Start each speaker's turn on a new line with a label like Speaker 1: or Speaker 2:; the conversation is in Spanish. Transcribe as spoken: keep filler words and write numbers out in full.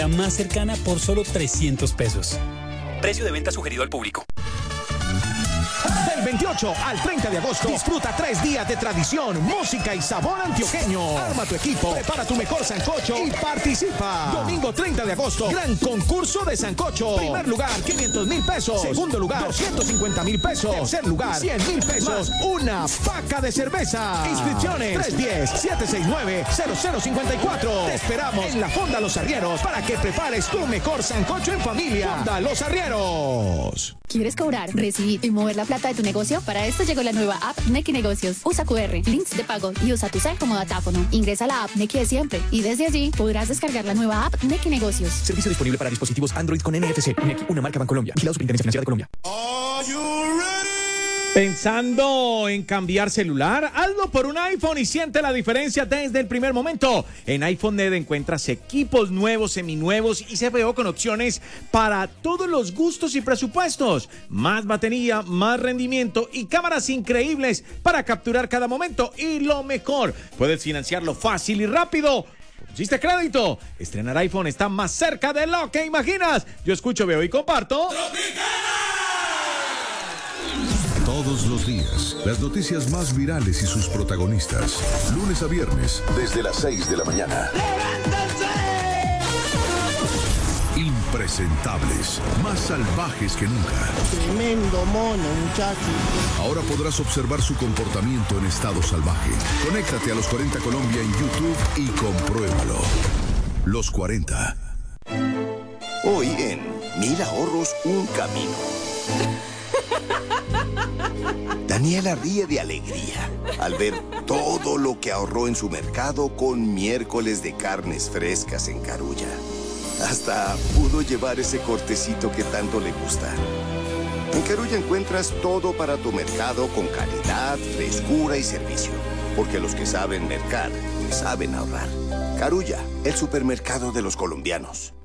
Speaker 1: La más cercana por solo trescientos pesos. Precio de venta sugerido al público.
Speaker 2: Del veintiocho al treinta de agosto, disfruta tres días de tradición, música y sabor antioqueño. Arma tu equipo, prepara tu mejor sancocho y participa. Domingo treinta de agosto, gran concurso de sancocho. Primer lugar, quinientos mil pesos. Segundo lugar, doscientos cincuenta mil pesos. Tercer lugar, cien mil pesos. Más una paca de cerveza. Inscripciones tres uno cero, siete seis nueve, cero cero cinco cuatro. Te esperamos en la Fonda Los Arrieros para que prepares tu mejor sancocho en familia. Fonda Los Arrieros.
Speaker 3: ¿Quieres cobrar, recibir y mover la plata de tu negocio? Para esto llegó la nueva app Nequi Negocios. Usa cu erre, links de pago y usa tu cel como datáfono. Ingresa a la app Nequi de siempre y desde allí podrás descargar la nueva app Nequi Negocios.
Speaker 4: Servicio disponible para dispositivos Android con N F C. Nequi, una marca Bancolombia. Vigilado Superintendencia Financiera de Colombia.
Speaker 5: Are you ready?
Speaker 6: ¿Pensando en cambiar celular? Hazlo por un iPhone y siente la diferencia desde el primer momento. En iPhone Net encuentras equipos nuevos, seminuevos y C P O con opciones para todos los gustos y presupuestos. Más batería, más rendimiento y cámaras increíbles para capturar cada momento. Y lo mejor, puedes financiarlo fácil y rápido. ¿Pusiste crédito? Estrenar iPhone está más cerca de lo que imaginas. Yo escucho, veo y comparto.
Speaker 7: Todos los días, las noticias más virales y sus protagonistas. Lunes a viernes, desde las seis de la mañana. Impresentables, más salvajes que nunca.
Speaker 8: Tremendo mono, muchacho.
Speaker 7: Ahora podrás observar su comportamiento en estado salvaje. Conéctate a Los cuarenta Colombia en YouTube y compruébalo. Los cuarenta.
Speaker 9: Hoy en Mil Ahorros, un camino. Daniela ríe de alegría al ver todo lo que ahorró en su mercado con miércoles de carnes frescas en Carulla. Hasta pudo llevar ese cortecito que tanto le gusta. En Carulla encuentras todo para tu mercado con calidad, frescura y servicio. Porque los que saben mercar, saben ahorrar. Carulla, el supermercado de los colombianos.